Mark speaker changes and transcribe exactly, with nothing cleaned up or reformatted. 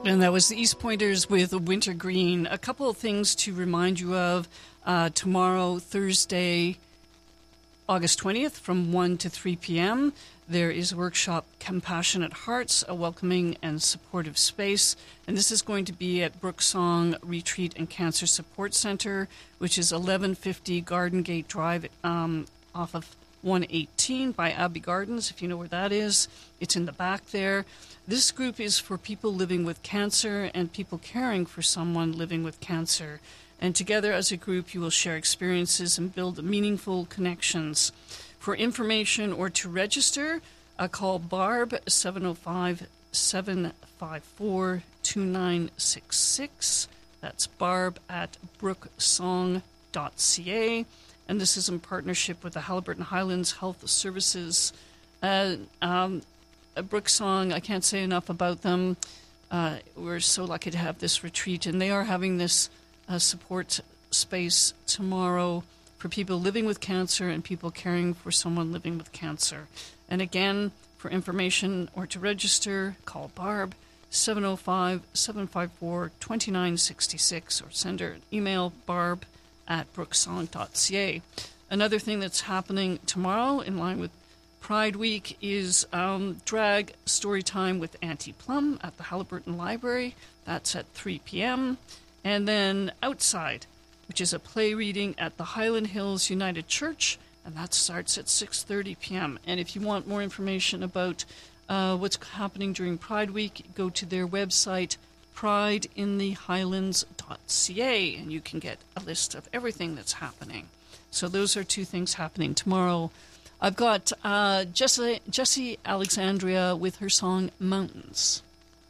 Speaker 1: And that was the East Pointers with Wintergreen. A couple of things to remind you of. Uh, tomorrow, Thursday, August twentieth, from one to three p.m., there is a workshop, Compassionate Hearts, a welcoming and supportive space. And this is going to be at Brooksong Retreat and Cancer Support Center, which is eleven fifty Garden Gate Drive, um, off of one eighteen by Abbey Gardens, if you know where that is. It's in the back there. This group is for people living with cancer and people caring for someone living with cancer. And together as a group, you will share experiences and build meaningful connections. For information or to register, uh, call Barb seven oh five, seven five four, two nine six six. That's Barb at brooksong dot c a. And this is in partnership with the Haliburton Highlands Health Services. Uh, um, Brooksong, I can't say enough about them. Uh, we're so lucky to have this retreat, and they are having this uh, support space tomorrow for people living with cancer and people caring for someone living with cancer. And again, for information or to register, call Barb, seven oh five, seven five four, two nine six six, or send her an email, barb at brooksong dot c a. Another thing that's happening tomorrow in line with Pride Week is um, drag story time with Auntie Plum at the Haliburton Library. That's at three p.m. And then Outside, which is a play reading at the Highland Hills United Church, and that starts at six thirty p.m. And if you want more information about uh, what's happening during Pride Week, go to their website, pride in the highlands dot c a, and you can get a list of everything that's happening. So those are two things happening tomorrow. I've got uh, Jessie, Jessie Alexandria with her song Mountains.